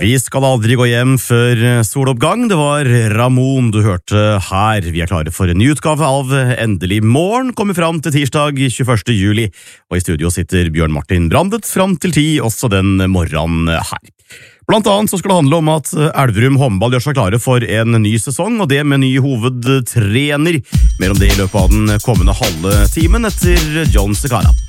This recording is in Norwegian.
Vi skal aldri gå hjem før soloppgang. Det var Ramón du hørte her. Vi klare for en ny utgave av Endelig morgen. Kommer fram til tirsdag 21. juli. Og i studio sitter Bjørn Martin Brandet fram til 10, også den morgenen her. Blant annet så skal det handle om at Elverum håndball gjør seg klare for en ny sesong, og det med ny hovedtrener. Mer om det i løpet av den kommende halve timen etter John Secara.